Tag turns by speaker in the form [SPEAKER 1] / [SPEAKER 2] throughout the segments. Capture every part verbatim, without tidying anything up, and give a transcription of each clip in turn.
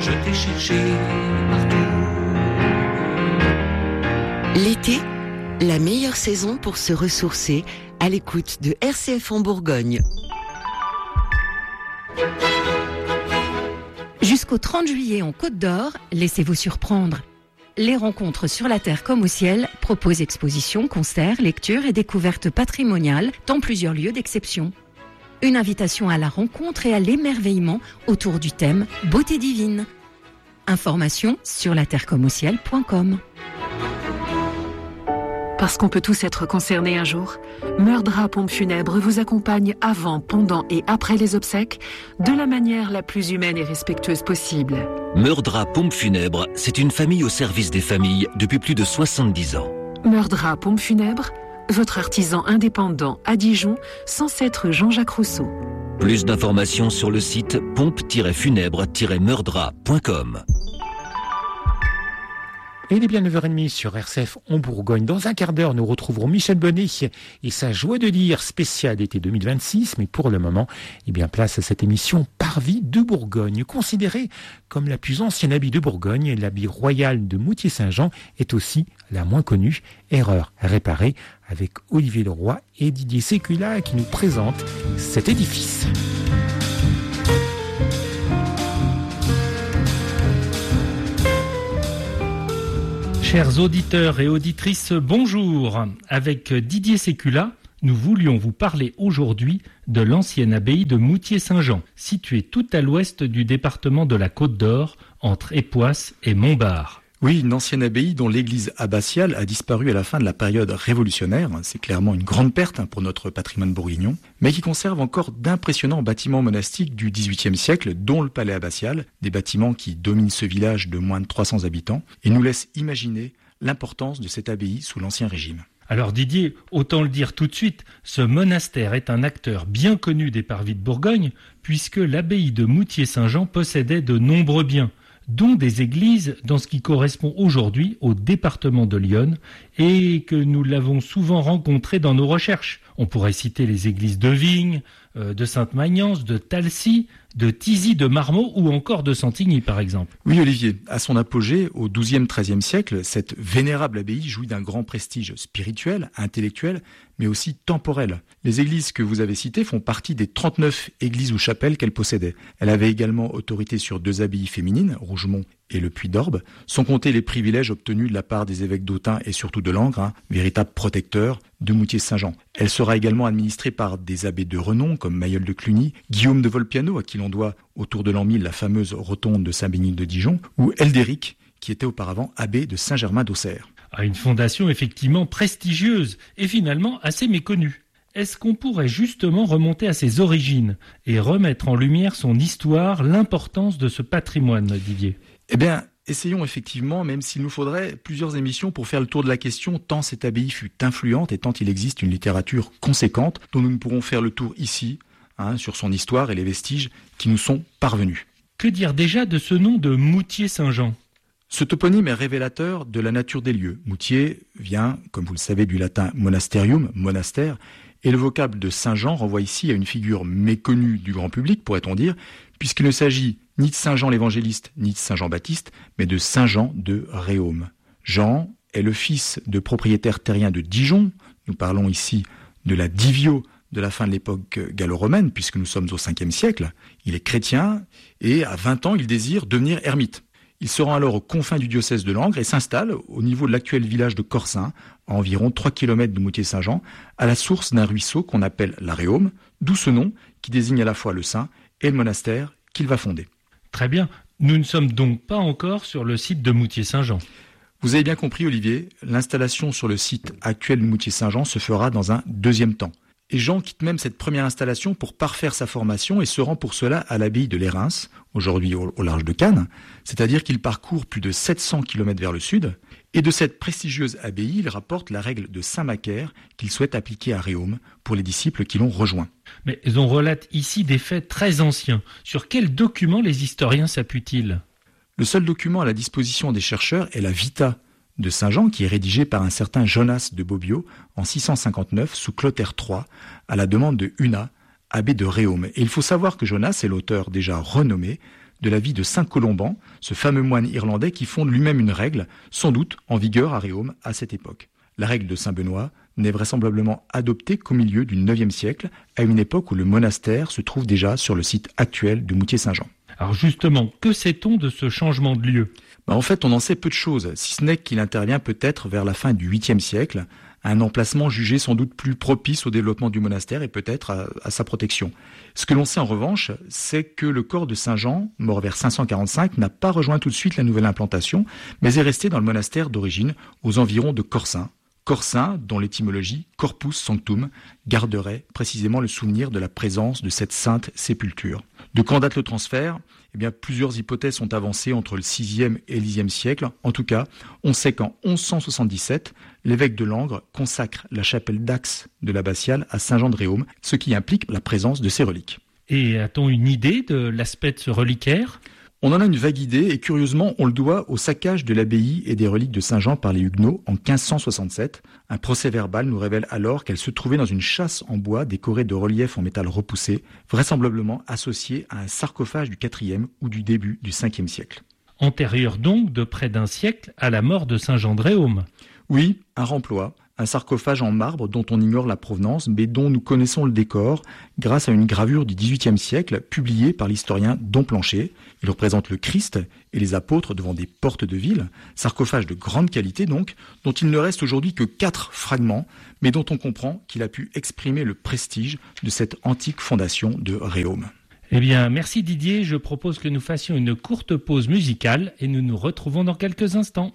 [SPEAKER 1] je t'ai cherché partout.
[SPEAKER 2] L'été, la meilleure saison pour se ressourcer à l'écoute de R C F en Bourgogne.
[SPEAKER 3] Jusqu'au trente juillet en Côte d'Or, laissez-vous surprendre. Les rencontres sur la terre comme au ciel proposent expositions, concerts, lectures et découvertes patrimoniales dans plusieurs lieux d'exception. Une invitation à la rencontre et à l'émerveillement autour du thème « Beauté divine ». Information sur la terre comme au ciel point com.
[SPEAKER 4] Parce qu'on peut tous être concernés un jour, Meurdra Pompes Funèbres vous accompagne avant, pendant et après les obsèques de la manière la plus humaine et respectueuse possible.
[SPEAKER 5] Meurdra Pompes Funèbres, c'est une famille au service des familles depuis plus de soixante-dix ans.
[SPEAKER 4] Meurdra Pompes Funèbres, votre artisan indépendant à Dijon, sans être Jean-Jacques Rousseau.
[SPEAKER 5] Plus d'informations sur le site pompe tiret funèbre tiret meurdra point com.
[SPEAKER 6] Et il est bien neuf heures trente sur R C F en Bourgogne. Dans un quart d'heure, nous retrouverons Michel Bonnet et sa joie de lire spéciale été deux mille vingt-six. Mais pour le moment, eh bien, place à cette émission Parvis de Bourgogne. Considérée comme la plus ancienne abbaye de Bourgogne, l'abbaye royale de Moutier-Saint-Jean est aussi la moins connue. Erreur réparée avec Olivier Leroy et Didier Sécula qui nous présentent cet édifice.
[SPEAKER 7] Chers auditeurs et auditrices, bonjour. Avec Didier Sécula, nous voulions vous parler aujourd'hui de l'ancienne abbaye de Moutier-Saint-Jean, située tout à l'ouest du département de la Côte d'Or, entre Époisses et Montbard.
[SPEAKER 8] Oui, une ancienne abbaye dont l'église abbatiale a disparu à la fin de la période révolutionnaire. C'est clairement une grande perte pour notre patrimoine bourguignon, mais qui conserve encore d'impressionnants bâtiments monastiques du dix-huitième siècle, dont le palais abbatial, des bâtiments qui dominent ce village de moins de trois cents habitants, et nous laissent imaginer l'importance de cette abbaye sous l'Ancien Régime.
[SPEAKER 7] Alors Didier, autant le dire tout de suite, ce monastère est un acteur bien connu des parvis de Bourgogne, puisque l'abbaye de Moutier-Saint-Jean possédait de nombreux biens, dont des églises dans ce qui correspond aujourd'hui au département de l'Yonne et que nous l'avons souvent rencontré dans nos recherches. On pourrait citer les églises de Vignes, euh, de Sainte-Magnance, de Talcy, de Thizy, de Marmot ou encore de Santigny par exemple.
[SPEAKER 8] Oui Olivier, à son apogée au douzième treizième siècle, cette vénérable abbaye jouit d'un grand prestige spirituel, intellectuel, mais aussi temporel. Les églises que vous avez citées font partie des trente-neuf églises ou chapelles qu'elle possédait. Elle avait également autorité sur deux abbayes féminines, Rougemont et le Puy d'Orbe, sans compter les privilèges obtenus de la part des évêques d'Autun et surtout de Langres, hein, véritables protecteurs de Moutier-Saint-Jean. Elle sera également administrée par des abbés de renom comme Mayol de Cluny, Guillaume de Volpiano, à qui l'on doit autour de l'an mille la fameuse rotonde de Saint-Bénigne de Dijon, ou Eldéric, qui était auparavant abbé de Saint-Germain d'Auxerre.
[SPEAKER 7] À une fondation effectivement prestigieuse et finalement assez méconnue. Est-ce qu'on pourrait justement remonter à ses origines et remettre en lumière son histoire, l'importance de ce patrimoine, Didier ?
[SPEAKER 8] Eh bien, essayons effectivement, même s'il nous faudrait plusieurs émissions pour faire le tour de la question, tant cette abbaye fut influente et tant il existe une littérature conséquente dont nous ne pourrons faire le tour ici, hein, sur son histoire et les vestiges qui nous sont parvenus.
[SPEAKER 7] Que dire déjà de ce nom de Moutier-Saint-Jean ?
[SPEAKER 8] Ce toponyme est révélateur de la nature des lieux. Moutier vient, comme vous le savez, du latin monasterium, monastère, et le vocable de Saint-Jean renvoie ici à une figure méconnue du grand public, pourrait-on dire, puisqu'il ne s'agit ni de Saint Jean l'évangéliste, ni de Saint Jean-Baptiste, mais de Saint Jean de Réaume. Jean est le fils de propriétaires terriens de Dijon. Nous parlons ici de la Divio de la fin de l'époque gallo-romaine, puisque nous sommes au cinquième siècle. Il est chrétien et à vingt ans, il désire devenir ermite. Il se rend alors aux confins du diocèse de Langres et s'installe au niveau de l'actuel village de Corsin, à environ trois kilomètres de Moutier-Saint-Jean, à la source d'un ruisseau qu'on appelle la Réaume, d'où ce nom qui désigne à la fois le saint et le monastère qu'il va fonder.
[SPEAKER 7] Très bien, nous ne sommes donc pas encore sur le site de Moutier-Saint-Jean.
[SPEAKER 8] Vous avez bien compris Olivier, l'installation sur le site actuel de Moutier-Saint-Jean se fera dans un deuxième temps. Et Jean quitte même cette première installation pour parfaire sa formation et se rend pour cela à l'abbaye de Lérins, aujourd'hui au, au large de Cannes, c'est-à-dire qu'il parcourt plus de sept cents kilomètres vers le sud, et de cette prestigieuse abbaye, il rapporte la règle de Saint-Macaire qu'il souhaite appliquer à Réaume pour les disciples qui l'ont rejoint.
[SPEAKER 7] Mais on relate ici des faits très anciens. Sur quels documents les historiens s'appuient-ils ?
[SPEAKER 8] Le seul document à la disposition des chercheurs est la Vita de Saint-Jean, qui est rédigée par un certain Jonas de Bobbio en six cent cinquante-neuf sous Clotaire trois, à la demande de Una, abbé de Réaume. Et il faut savoir que Jonas est l'auteur déjà renommé de la vie de saint Colomban, ce fameux moine irlandais qui fonde lui-même une règle, sans doute en vigueur à Réaume à cette époque. La règle de saint Benoît n'est vraisemblablement adoptée qu'au milieu du neuvième siècle, à une époque où le monastère se trouve déjà sur le site actuel de Moutier-Saint-Jean.
[SPEAKER 7] Alors justement, que sait-on de ce changement de lieu ?
[SPEAKER 8] Bah en fait, on en sait peu de choses, si ce n'est qu'il intervient peut-être vers la fin du huitième siècle, un emplacement jugé sans doute plus propice au développement du monastère et peut-être à, à sa protection. Ce que l'on sait en revanche, c'est que le corps de Saint Jean, mort vers cinq cent quarante-cinq, n'a pas rejoint tout de suite la nouvelle implantation, mais est resté dans le monastère d'origine, aux environs de Corsin. Corsin, dont l'étymologie Corpus Sanctum garderait précisément le souvenir de la présence de cette sainte sépulture. De quand date le transfert ? Eh bien, plusieurs hypothèses sont avancées entre le sixième et le dixième siècle. En tout cas, on sait qu'en onze cent soixante-dix-sept, l'évêque de Langres consacre la chapelle d'Axe de l'abbatiale à Saint Jean de Réaume, ce qui implique la présence de ces reliques.
[SPEAKER 7] Et a-t-on une idée de l'aspect de ce reliquaire ?
[SPEAKER 8] On en a une vague idée et curieusement, on le doit au saccage de l'abbaye et des reliques de Saint Jean par les Huguenots en quinze cent soixante-sept. Un procès verbal nous révèle alors qu'elle se trouvait dans une châsse en bois décorée de reliefs en métal repoussé, vraisemblablement associés à un sarcophage du quatrième ou du début du cinquième siècle.
[SPEAKER 7] Antérieur donc de près d'un siècle à la mort de Saint Jean de Réaume.
[SPEAKER 8] Oui, un remploi. Un sarcophage en marbre dont on ignore la provenance, mais dont nous connaissons le décor grâce à une gravure du dix-huitième siècle publiée par l'historien Dom Plancher. Il représente le Christ et les apôtres devant des portes de ville, sarcophage de grande qualité donc, dont il ne reste aujourd'hui que quatre fragments, mais dont on comprend qu'il a pu exprimer le prestige de cette antique fondation de Réaume.
[SPEAKER 7] Eh bien, merci Didier, je propose que nous fassions une courte pause musicale et nous nous retrouvons dans quelques instants.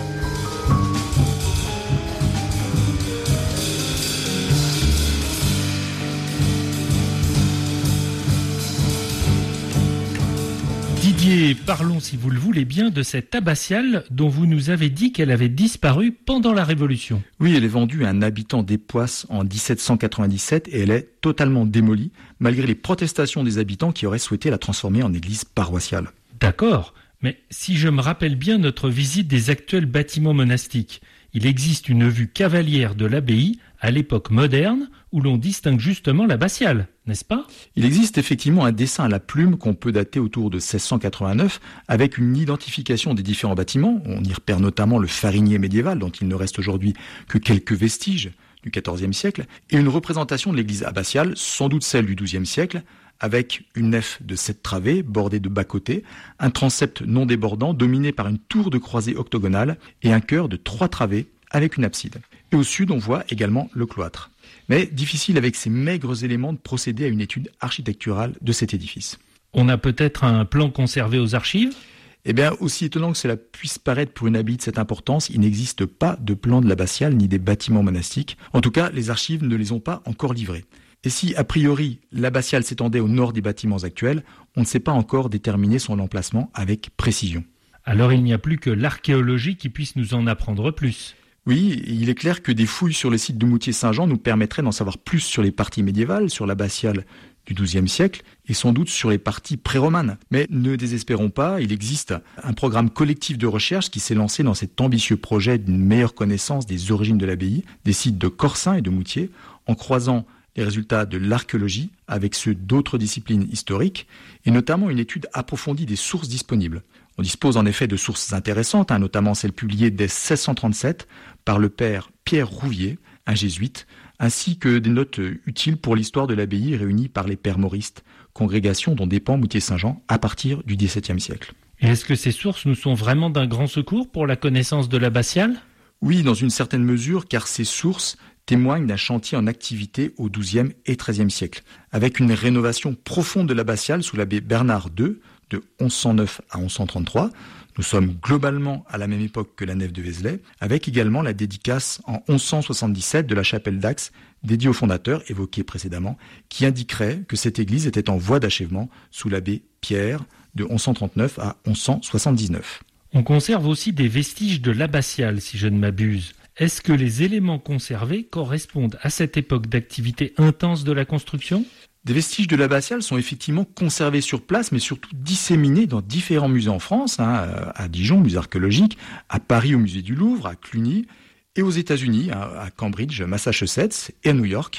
[SPEAKER 7] Didier, parlons si vous le voulez bien de cette abbatiale dont vous nous avez dit qu'elle avait disparu pendant la Révolution.
[SPEAKER 8] Oui, elle est vendue à un habitant d'Époisses en dix-sept cent quatre-vingt-dix-sept et elle est totalement démolie malgré les protestations des habitants qui auraient souhaité la transformer en église paroissiale.
[SPEAKER 7] D'accord, mais si je me rappelle bien notre visite des actuels bâtiments monastiques, il existe une vue cavalière de l'abbaye à l'époque moderne où l'on distingue justement l'abbatiale, n'est-ce pas ?
[SPEAKER 8] Il existe effectivement un dessin à la plume qu'on peut dater autour de seize cent quatre-vingt-neuf avec une identification des différents bâtiments. On y repère notamment le farinier médiéval dont il ne reste aujourd'hui que quelques vestiges du quatorzième siècle et une représentation de l'église abbatiale, sans doute celle du douzième siècle, avec une nef de sept travées bordée de bas-côtés, un transept non débordant dominé par une tour de croisée octogonale et un chœur de trois travées avec une abside. Et au sud, on voit également le cloître. Mais difficile avec ces maigres éléments de procéder à une étude architecturale de cet édifice.
[SPEAKER 7] On a peut-être un plan conservé aux archives ?
[SPEAKER 8] Eh bien, aussi étonnant que cela puisse paraître pour une abbaye de cette importance, il n'existe pas de plan de l'abbatiale ni des bâtiments monastiques. En tout cas, les archives ne les ont pas encore livrés. Et si, a priori, l'abbatiale s'étendait au nord des bâtiments actuels, on ne sait pas encore déterminer son emplacement avec précision.
[SPEAKER 7] Alors il n'y a plus que l'archéologie qui puisse nous en apprendre plus.
[SPEAKER 8] Oui, il est clair que des fouilles sur le site de Moutier-Saint-Jean nous permettraient d'en savoir plus sur les parties médiévales, sur l'abbatiale du douzième siècle et sans doute sur les parties pré-romanes. Mais ne désespérons pas, il existe un programme collectif de recherche qui s'est lancé dans cet ambitieux projet d'une meilleure connaissance des origines de l'abbaye, des sites de Corsin et de Moutier, en croisant les résultats de l'archéologie avec ceux d'autres disciplines historiques et notamment une étude approfondie des sources disponibles. On dispose en effet de sources intéressantes, hein, notamment celles publiées dès seize cent trente-sept par le père Pierre Rouvier, un jésuite, ainsi que des notes utiles pour l'histoire de l'abbaye réunies par les pères mauristes, congrégation dont dépend Moutier-Saint-Jean à partir du dix-septième siècle.
[SPEAKER 7] Et est-ce que ces sources nous sont vraiment d'un grand secours pour la connaissance de l'abbatiale ?
[SPEAKER 8] Oui, dans une certaine mesure, car ces sources témoignent d'un chantier en activité au douzième et treizième siècle, avec une rénovation profonde de l'abbatiale sous l'abbé Bernard deux, de onze cent neuf à onze cent trente-trois. Nous sommes globalement à la même époque que la nef de Vézelay, avec également la dédicace en onze cent soixante-dix-sept de la chapelle d'Axe, dédiée au fondateur évoqué précédemment, qui indiquerait que cette église était en voie d'achèvement sous l'abbé Pierre, de onze cent trente-neuf à onze cent soixante-dix-neuf.
[SPEAKER 7] On conserve aussi des vestiges de l'abbatiale, si je ne m'abuse. Est-ce que les éléments conservés correspondent à cette époque d'activité intense de la construction ?
[SPEAKER 8] Des vestiges de l'abbatiale sont effectivement conservés sur place, mais surtout disséminés dans différents musées en France, hein, à Dijon, musée archéologique, à Paris au musée du Louvre, à Cluny, et aux États-Unis, hein, à Cambridge, Massachusetts, et à New York.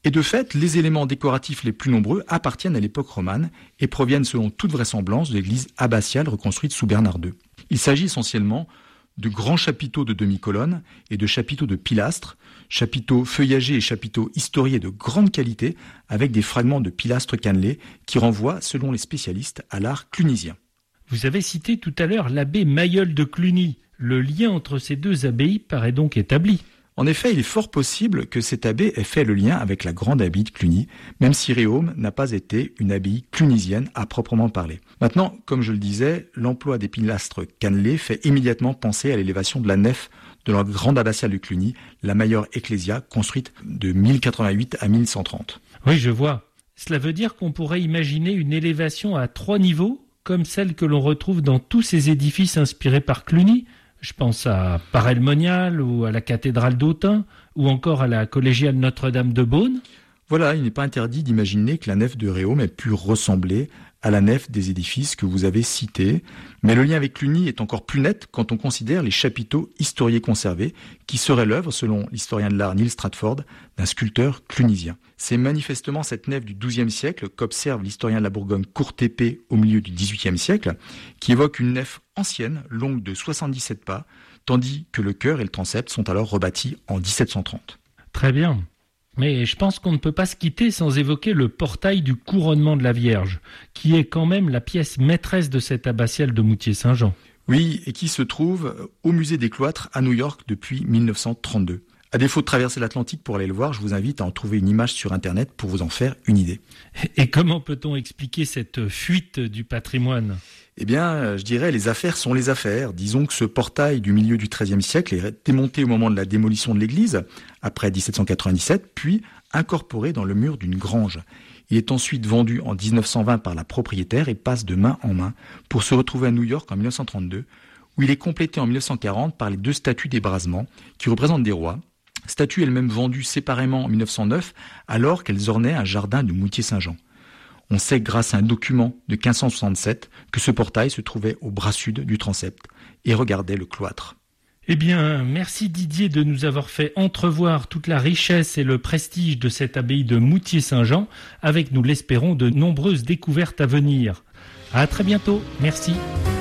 [SPEAKER 8] Et de fait, les éléments décoratifs les plus nombreux appartiennent à l'époque romane et proviennent selon toute vraisemblance de l'église abbatiale reconstruite sous Bernard deux. Il s'agit essentiellement de grands chapiteaux de demi-colonnes et de chapiteaux de pilastres, chapiteaux feuillagés et chapiteaux historiés de grande qualité avec des fragments de pilastres cannelés qui renvoient, selon les spécialistes, à l'art clunisien.
[SPEAKER 7] Vous avez cité tout à l'heure l'abbé Mayol de Cluny. Le lien entre ces deux abbayes paraît donc établi.
[SPEAKER 8] En effet, il est fort possible que cet abbé ait fait le lien avec la grande abbaye de Cluny, même si Réaume n'a pas été une abbaye clunisienne à proprement parler. Maintenant, comme je le disais, l'emploi des pilastres cannelés fait immédiatement penser à l'élévation de la nef de la grande abbatiale de Cluny, la Maior Ecclesia, construite de mille quatre-vingt-huit à mille cent trente.
[SPEAKER 7] Oui, je vois. Cela veut dire qu'on pourrait imaginer une élévation à trois niveaux, comme celle que l'on retrouve dans tous ces édifices inspirés par Cluny. Je pense à Paray-le-Monial ou à la cathédrale d'Autun ou encore à la collégiale Notre-Dame de Beaune.
[SPEAKER 8] Voilà, il n'est pas interdit d'imaginer que la nef de Réaume ait pu ressembler à la nef des édifices que vous avez cités. Mais le lien avec Cluny est encore plus net quand on considère les chapiteaux historiés conservés, qui seraient l'œuvre, selon l'historien de l'art Neil Stratford, d'un sculpteur clunisien. C'est manifestement cette nef du douzième siècle qu'observe l'historien de la Bourgogne Courtépée au milieu du dix-huitième siècle, qui évoque une nef ancienne, longue de soixante-dix-sept pas, tandis que le chœur et le transept sont alors rebâtis en dix-sept cent trente.
[SPEAKER 7] Très bien. Mais je pense qu'on ne peut pas se quitter sans évoquer le portail du couronnement de la Vierge, qui est quand même la pièce maîtresse de cette abbatiale de Moutier-Saint-Jean.
[SPEAKER 8] Oui, et qui se trouve au musée des cloîtres à New York depuis mille neuf cent trente-deux. À défaut de traverser l'Atlantique pour aller le voir, je vous invite à en trouver une image sur Internet pour vous en faire une idée.
[SPEAKER 7] Et comment peut-on expliquer cette fuite du patrimoine ?
[SPEAKER 8] Eh bien, je dirais, les affaires sont les affaires. Disons que ce portail du milieu du treizième siècle est démonté au moment de la démolition de l'église, après dix-sept cent quatre-vingt-dix-sept, puis incorporé dans le mur d'une grange. Il est ensuite vendu en dix-neuf cent vingt par la propriétaire et passe de main en main pour se retrouver à New York en mille neuf cent trente-deux, où il est complété en mille neuf cent quarante par les deux statues d'ébrasement qui représentent des rois. Statues elles-mêmes vendues séparément en mille neuf cent neuf, alors qu'elles ornaient un jardin de Moutier-Saint-Jean. On sait grâce à un document de quinze cent soixante-sept que ce portail se trouvait au bras sud du transept et regardait le cloître.
[SPEAKER 7] Eh bien, merci Didier de nous avoir fait entrevoir toute la richesse et le prestige de cette abbaye de Moutier-Saint-Jean, avec, nous l'espérons, de nombreuses découvertes à venir. À très bientôt, merci.